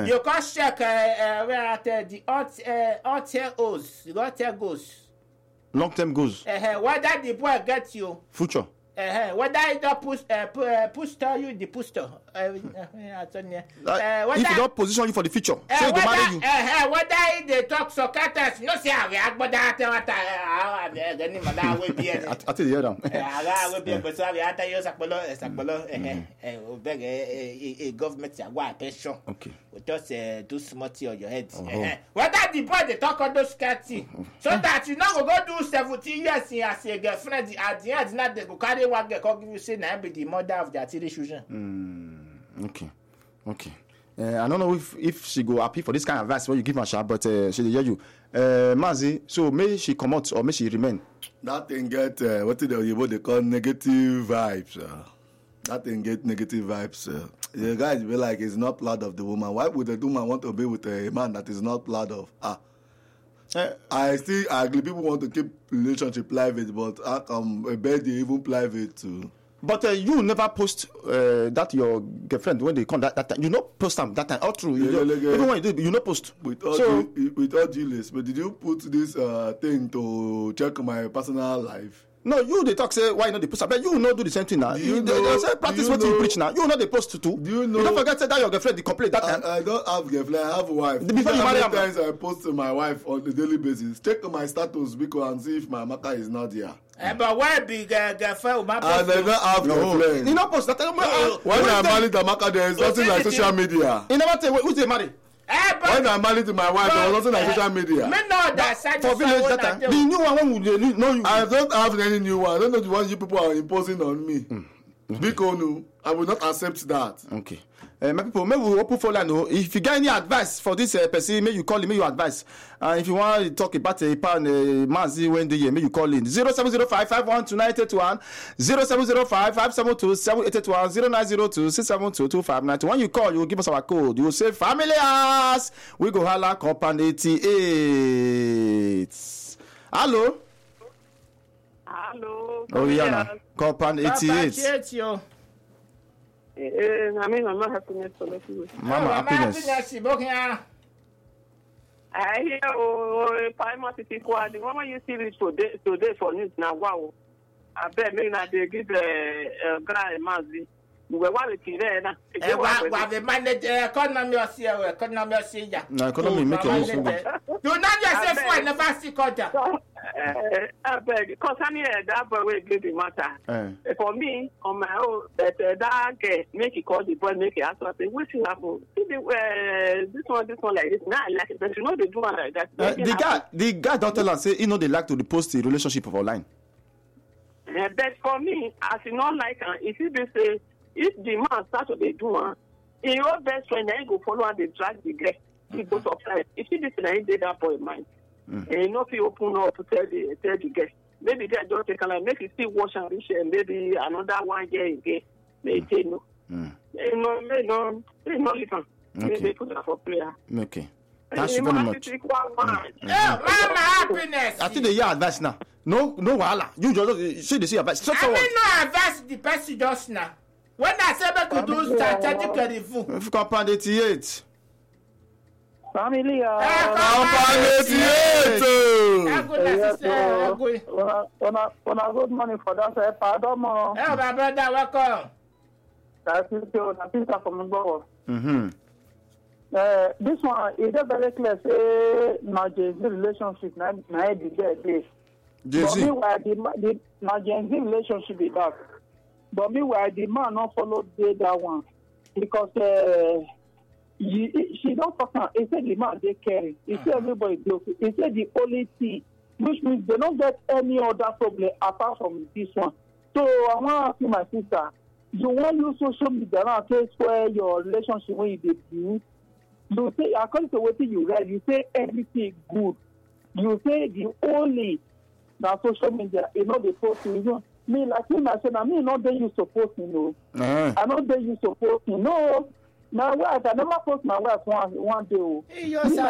You can check where at the hotel goals. Long-term goals. Whether the boy gets you. Future. Whether it don't push you the puster. If you don't position you for the future, say they marry you. Whether they talk so catters, no say I but that will be. I tell you down. I will be but sorry after you beg a government pension. Okay. With just do smutty on your head. Whether the boy they talk on those catty, so that you know go do 17 years as a girlfriend at the end not they go carry one girl give you say na be the mother of their three children. Okay. I don't know if she go happy for this kind of advice when you give her shot, but she dey hear you. Mazi, so may she come out or may she remain? That thing get what they call negative vibes. That thing get negative vibes. The guys be like, he's not proud of the woman. Why would the woman want to be with a man that is not proud of? I still agree. People want to keep relationship private, but how come a birthday even private too? But you never post that your girlfriend when they come that time. You not post them that time. All true. Even when you do, you not post. With all due list, but did you put this thing to check my personal life? No, you they talk say why not they post? But you not do the same thing now. They say practice what you preach now. You not they post too. Do you know? You don't forget that your girlfriend they complain that time. I don't have girlfriend. I have a wife. Before you marry, times I post to my wife on a daily basis. Check my status because and see if my maka is not there. But why big girlfriend? I never have girlfriend. You not post that time. When I married the maka, there is nothing like social media. You never tell who's they marry. When I married to my wife, there was nothing like social media. Me know that for village that time. The new one would know you. I don't have any new one. I don't know the ones you people are imposing on me. Because no, I will not accept that. Okay. My people, maybe we open for line. If you get any advice for this person, may you call him, may you advise. If you want to talk about a pan Mazi when the year, may you call in 0705-512981, 0705-572-7881, 0902-672-2590. When you call, you will give us our code. You will say family house. We go holla Compound 88. Hello. Hello. Oh yeah, Compound 88. Mama happiness. Mama happiness. I hear Palma City Squad. The woman you see this today for news now. Wow. I bet me that they give a grand Mazi. We were working there now. What the manage economy of economy of no, economy make it. You not yourself for never see quarter. I beg, concerning that boy will give the matter. For me, on my own, that make it call the boy, make it ask something. Which will happen? This one like this. Now I like it, but you know they do one like that. The guy don't tell us say they like to post the relationship of online. But for me, as you not like, if you say if the man starts to do one, your best friend then go follow and they drag the girl. He goes outside. If you listen, I did that boy mind. And you know, if you open up to tell the guest, maybe they don't take a like, make you still wash and reach, and maybe another one year again. They say no. They no listen. They put that for prayer. Okay. Thank you very much. Mama happiness. I think they hear advice now. No, wahala. You just see they see advice. I mean, no advice the person just now. When I say make you do strategic review. If Compound 88. Family, Compound 88. Good morning for that. Pardon me. Hey, my brother, welcome. That's Peter from Ngoro. This one is very clear. Say, now Gen Z relationship, now the day. Gen Z. But meanwhile, now Gen Z relationship is that. But meanwhile, the man not follow that one because she don't talk now. He said the man they carry. He said everybody joking. He said the only thing, which means they don't get any other problem apart from this one. So I want to ask you, my sister, you want use social media now to square your relationship when you debut? You say according to what you read, you say everything good. You say the only now social media, you know the post you. Me like him, I said, I mean, not that you support me, no. I know that you support me, no. My wife, I never post my wife one day. Are you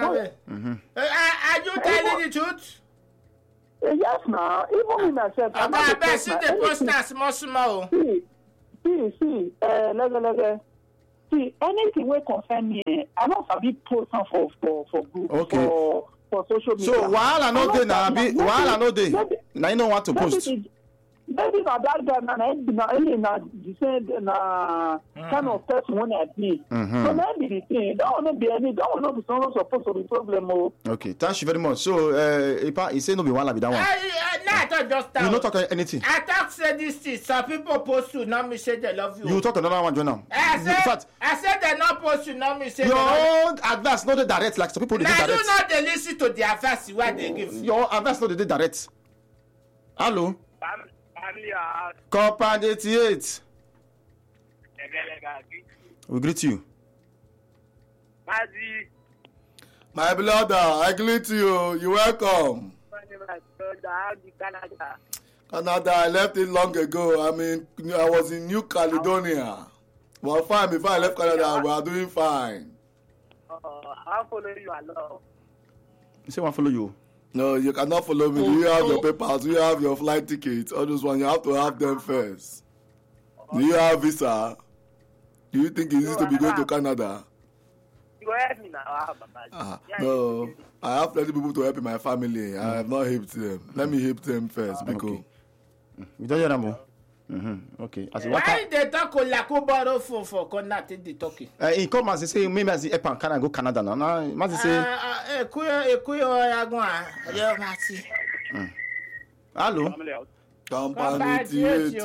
telling the truth? Yes, now. Even me myself. I bet see the post now small. See. see, anything wey concern me, I don't sabi post am for group, Okay. for social media. So wahala no dey na abi wahala no dey. Na you no want to post. Maybe na that guy na the same kind of person when I be. So maybe the thing. That will not be someone supposed to be problem. Okay, thank you very much. So Ipa, he say no be wahala be that one. No, I thought just You no talk anything. I thought say this thing. Some people post to not me say they love you. You talk another one, Joe now. I In fact, said they not post to not me say. your own advice no dey direct like some people dey Now direct. you know they listen to their advice what they give. Your advice no dey direct. Hello. Compound 88. We greet you. My brother, I greet you. You're welcome. Canada, I left it long ago. I was in New Caledonia. Well, fine. Before I left Canada, we are doing fine. I'll follow you along. You say I want follow you. No, you cannot follow me. Do you have your papers? Do you have your flight tickets? All those ones, you have to have them first. Do you have visa? Do you think it's easy to be going to Canada? You go help me now. No, I have plenty of people to help in my family. I have not helped them. Let me help them first, because Okay. You don't hear them. Okay. As Why they talk like who borrow phone for corner take the talking? he come and say maybe as he help and can go Canada now. Now, must say Ekuyo ya go ah. Yo mati. hello. Compound Compound 88,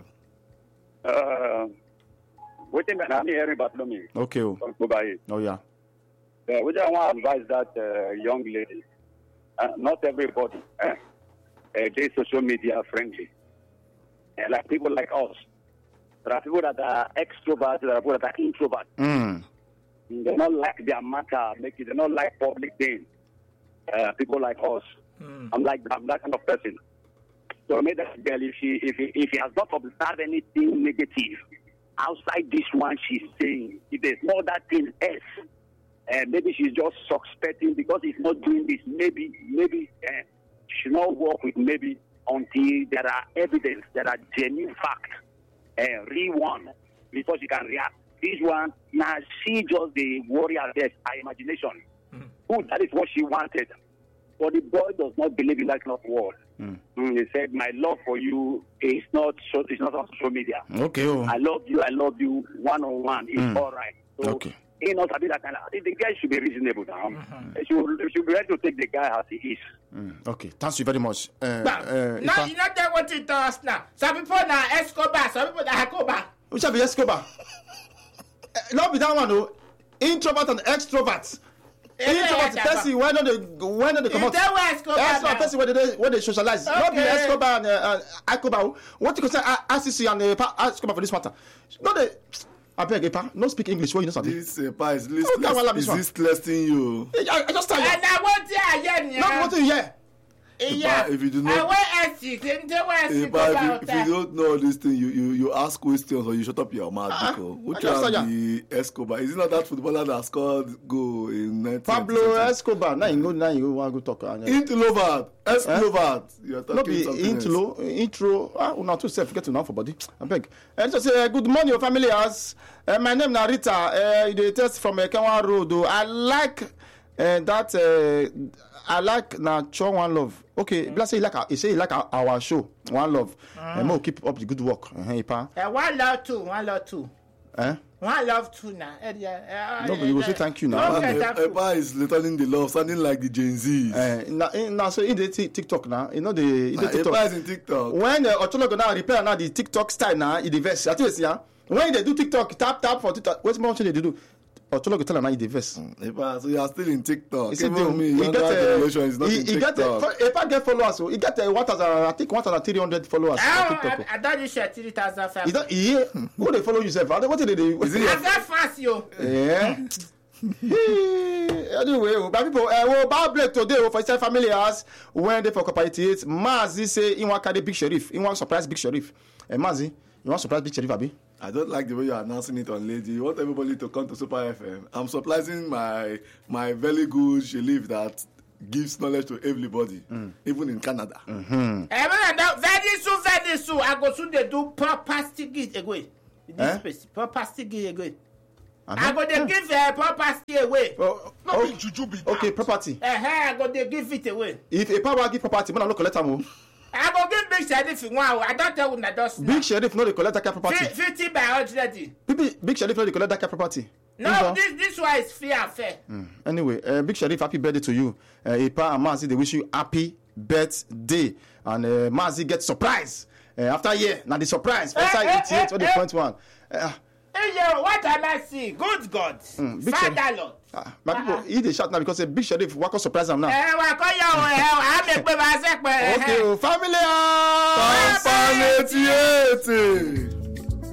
88. Waiting I'm hearing about me Okay. Oh, from Kubai. oh yeah. Which I want to advise that young lady. Not everybody they social media friendly. Like people like us. There are people that are extroverts, there are people that are introverts. They don't like their matter, they don't like public things. People like us. I'm that kind of person. So maybe that girl, if he has not observed anything negative outside this one she's saying, if there's no other thing else, maybe she's just suspecting because he's not doing this. Maybe she should not work with maybe until there are evidence, there are genuine facts, real one, before she can react. This one, now she just the warrior death, her imagination. That is what she wanted. But the boy does not believe in that kind of word. He said, my love for you is not on social media. Okay. Oh. I love you, one-on-one. It's all right. So, Okay. He knows that kind of, the guy should be reasonable now. She should be ready to take the guy as he is. Okay. Thank you very much. Now you know they want to tell us now. Some people now Escobar, some people now Escobar. Which have be Escobar? Not be that one though. Introvert and extrovert. Introvert person when they come out. Extrovert person when they socialize. Not be Escobar and Escobar. What you can say RCC and Escobar for this matter. No they. I beg Epa, no speak English. What you know something? This Epa is listlessing you. I just tell you. And I want to hear. Not what you hear. Yeah. If you do not, if you don't know this thing, you ask questions or you shut up your mouth. Because which one be Escobar? Is it not that footballer that scored goal in 19? Pablo Escobar. Now you want to go talk. Introvert. You're talking Not be intro. Una too self get to know for body. I beg. And just say good morning, your family house. My name is Narita. You test from Kenwa Road. I like that. I like na Cho One Love. Okay, let's say you like our show One Love. And we'll keep up the good work. One love two. One love two now. No, but you will say thank you now. Epa is returning the love, sounding like the Gen Zs. Now, so in the TikTok now, you know the TikTok. Epa is in TikTok. When Ocholo go now repair now the TikTok style now, in the verse. I tell you, yeah. When they do TikTok, tap for TikTok. What's more they do? Ocholo go tell now in the verse. Epa, so you are still in TikTok. Even me, younger generation is not in TikTok. Epa get followers, so he get 1,300 followers on TikTok. I thought you share 3,000. Yeah, who they follow yourself? What did they do? Is it I got fast yo. Yeah. Anyway, but people, bad break today for his family house when they for Cooperative. Mazi say he want carry Big Sheriff. He want surprise Big Sheriff. Mazi, you want surprise Big Sheriff, Abi? I don't like the way you're announcing it on Lady. You want everybody to come to Super FM. I'm surprising my very good Sheriff that gives knowledge to everybody, even in Canada. Very soon, I go soon they do proper sticky again. This space, proper sticky again. I go dey give property away. No be juju be that. Okay, property. I go dey give it away. If a power give property, man, I no collect am o. I go give big sheriff one. I don't tell una just now. Big sheriff no dey collect that kind property. 50 by 100. Big sheriff no dey collect that kind property. No, this one is free and fair. Anyway, Big Sheriff, happy birthday to you. Ipa and Mazi, they wish you happy birthday. And Mazi gets surprise. After a year, now the surprise. First 88 or the point one. Hey, yo, what am I seeing? Good God. Father Lord. My people, he dey shout now because a Big Sheriff waka surprise am now. Okay, family. Family.